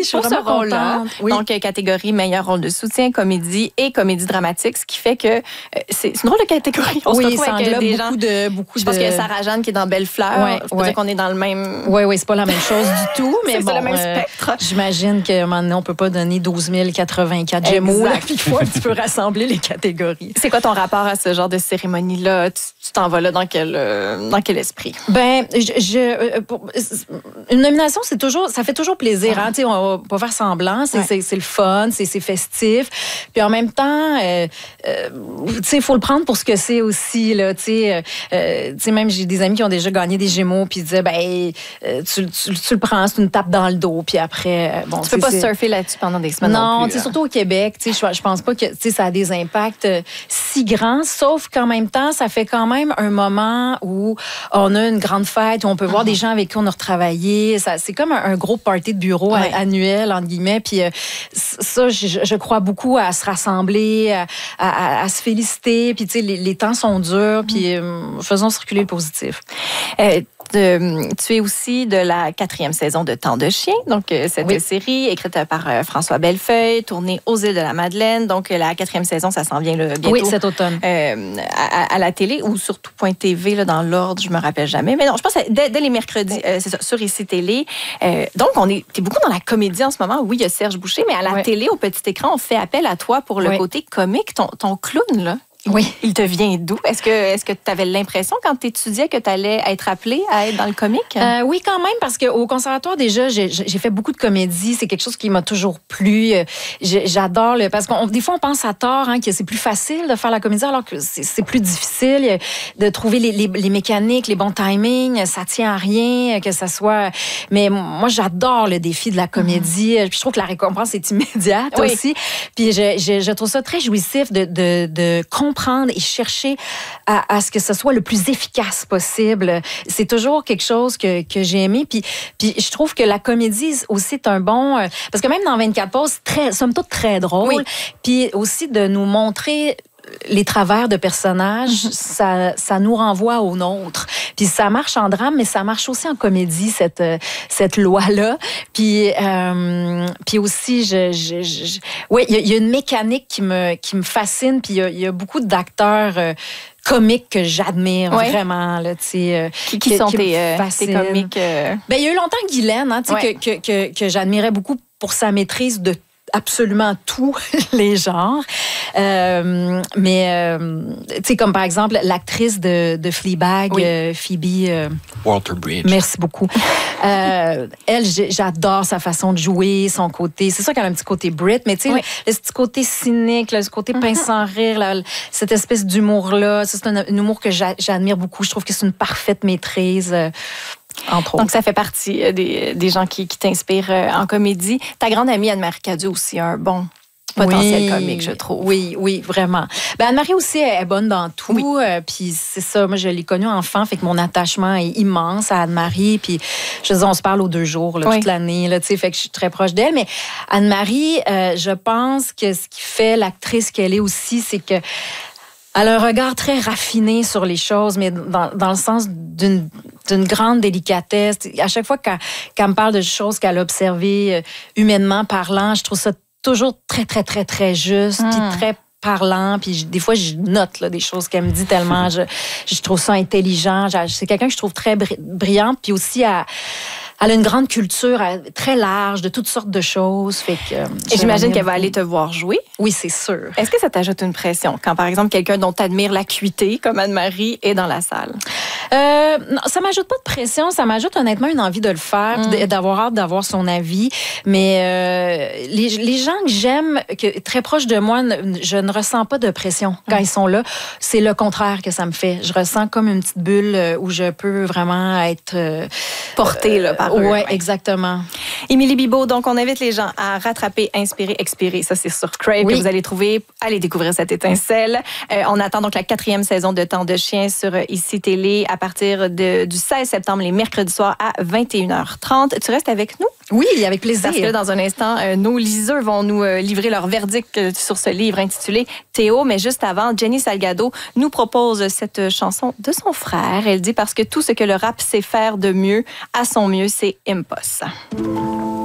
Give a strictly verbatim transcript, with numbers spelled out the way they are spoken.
suis pour vraiment ce rôle-là. contente. Oui. Donc, catégorie meilleur rôle de soutien, comédie et comédie dramatique, ce qui fait que euh, c'est une drôle de catégorie. On oui, se retrouve ça avec englobe des beaucoup gens. de... Beaucoup Je pense de... qu'il y a Sarah Jeanne qui est dans Belle-Fleur. Ouais, Ça veut ouais. dire qu'on est dans le même... Oui, oui, c'est pas la même chose du tout, mais c'est bon, pas le même euh, spectre. J'imagine qu'à un moment donné, on peut pas donner douze mille quatre-vingt-quatre Gémeaux, là, puis il faut un petit peu rassembler les catégories. C'est quoi ton rapport à ce genre de cérémonie-là? Tu, tu t'en vas là dans quel, euh, dans quel esprit? Ben, je, je euh, pour, une nomination, c'est toujours, ça fait toujours plaisir. Hein? Tu sais, on va pas faire semblant. C'est, Ouais. c'est, c'est le fun, c'est, c'est festif. Puis en même temps, euh, euh, tu sais, il faut le prendre pour ce que c'est aussi. Là, tu sais, euh, tu sais, même j'ai des amis qui ont déjà gagné des Gémeaux, puis ils disaient, ben, euh, tu, tu, tu le prends, c'est une tape dans le dos. Puis après, euh, bon, Tu peux pas c'est, surfer là-dessus pendant des semaines non, non non plus. Non, surtout au Québec, tu sais, je, je pense pas que, tu sais, ça a des impacts euh, si grands. Sauf qu'en même temps, ça fait quand même un moment où on a une grande fête, où on peut voir uh-huh. des gens avec qui on a retravaillé. Ça, c'est comme un, un gros party de bureau ouais. annuel, entre guillemets. Puis euh, ça, je, je crois beaucoup à se rassembler, à, à, à se féliciter. Puis, tu sais, les, les temps sont durs. Puis, euh, faisons circuler le positif. Euh, De, tu es aussi de la quatrième saison de Temps de chien, donc euh, cette oui. série écrite par euh, François Bellefeuille, tournée aux Îles de la Madeleine. Donc euh, la quatrième saison, ça s'en vient là, bientôt. Oui, cet automne. Euh, à, à la télé ou sur tout point T V, là, dans l'ordre, je me rappelle jamais. Mais non, je pense que dès, dès les mercredis, euh, c'est ça, sur Ici Télé. Euh, donc, on est, t'es beaucoup dans la comédie en ce moment. Oui, il y a Serge Boucher, mais à la oui. télé, au petit écran, on fait appel à toi pour le oui. côté comique. Ton, ton clown, là. Oui. Il te vient d'où? Est-ce que est-ce que tu avais l'impression quand tu étudiais que tu allais être appelée à être dans le comique? Euh, oui, quand même, parce qu'au conservatoire, déjà, j'ai, j'ai fait beaucoup de comédie. C'est quelque chose qui m'a toujours plu. J'adore, le, parce que des fois, on pense à tort hein, que c'est plus facile de faire la comédie, alors que c'est, c'est plus difficile de trouver les, les, les mécaniques, les bons timings. Ça tient à rien, que ça soit... Mais moi, j'adore le défi de la comédie. Mm-hmm. Puis je trouve que la récompense est immédiate oui. aussi. Puis je, je, je trouve ça très jouissif de, de, de comprendre prendre et chercher à, à ce que ce soit le plus efficace possible. C'est toujours quelque chose que, que j'ai aimé. Puis, puis je trouve que la comédie aussi est un bon... Euh, parce que même dans vingt-quatre pauses, c'est très, somme toute très drôle. Oui. Puis aussi de nous montrer les travers de personnages, mm-hmm. ça, ça nous renvoie au nôtre. Puis ça marche en drame, mais ça marche aussi en comédie, cette, cette loi-là. Puis, euh, puis aussi, je, je, je, ouais, il y, y a une mécanique qui me, qui me fascine. Puis il y, y a beaucoup d'acteurs... Euh, comiques que j'admire ouais. vraiment. Là, euh, qui, qui que, sont qui tes, euh, tes comiques? Euh... Ben, il y a eu longtemps Guylaine, hein, ouais. que, que, que, que j'admirais beaucoup pour sa maîtrise de absolument tous les genres. Euh, mais, euh, tu sais, comme par exemple, l'actrice de, de Fleabag, oui. euh, Phoebe... Euh, Waller-Bridge. Merci beaucoup. euh, elle, j'adore sa façon de jouer, son côté... C'est sûr qu'elle a un petit côté Brit, mais tu sais, oui. le, le petit côté cynique, là, ce côté mm-hmm. pince sans rire, là, cette espèce d'humour-là, ça, c'est un, un humour que j'a, j'admire beaucoup. Je trouve que c'est une parfaite maîtrise. Euh, Entre Donc, ça fait partie des, des gens qui, qui t'inspirent en comédie. Ta grande amie Anne-Marie Cadieux aussi a un bon potentiel oui, comique, je trouve. Oui, oui, vraiment. Ben, Anne-Marie aussi est bonne dans tout. Oui. Euh, puis c'est ça, moi, je l'ai connue enfant, fait que mon attachement est immense à Anne-Marie. Puis je veux dire, on se parle aux deux jours, là, oui. toute l'année, là, tu sais, fait que je suis très proche d'elle. Mais Anne-Marie, euh, je pense que ce qui fait l'actrice qu'elle est aussi, c'est que elle a un regard très raffiné sur les choses, mais dans, dans le sens d'une, d'une grande délicatesse. À chaque fois qu'elle, qu'elle me parle de choses qu'elle a observées, euh, humainement parlant, je trouve ça toujours très, très, très, très juste, mmh. puis très parlant. Puis des fois, je note là, des choses qu'elle me dit tellement. je, je trouve ça intelligent. C'est quelqu'un que je trouve très brillant, puis aussi à... Elle a une grande culture très large de toutes sortes de choses. Fait que, euh, Et j'imagine qu'elle va aller te voir jouer. Oui, c'est sûr. Est-ce que ça t'ajoute une pression quand, par exemple, quelqu'un dont tu admires l'acuité, comme Anne-Marie, est dans la salle? Euh, non, ça m'ajoute pas de pression. Ça m'ajoute honnêtement une envie de le faire, mm. d'avoir hâte d'avoir son avis. Mais euh, les, les gens que j'aime, que, très proches de moi, je ne ressens pas de pression quand mm. ils sont là. C'est le contraire que ça me fait. Je ressens comme une petite bulle où je peux vraiment être... Euh, portée, là, par Oui, ouais, exactement. Émilie Bibeau, donc on invite les gens à rattraper, inspirer, expirer. Ça, c'est sur Crave oui. que vous allez trouver. Allez découvrir cette étincelle. Euh, on attend donc la quatrième saison de Temps de chien sur Ici Télé à partir de, du seize septembre, les mercredis soirs à vingt et une heures trente. Tu restes avec nous? Oui, avec plaisir. Parce que dans un instant, euh, nos liseux vont nous euh, livrer leur verdict euh, sur ce livre intitulé Théo. Mais juste avant, Jenny Salgado nous propose cette chanson de son frère. Elle dit parce que tout ce que le rap sait faire de mieux, à son mieux, c'est Impos.